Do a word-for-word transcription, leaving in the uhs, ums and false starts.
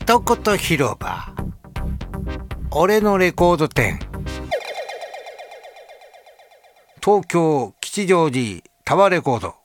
一言広場、俺のレコード店。東京吉祥寺タワーレコード。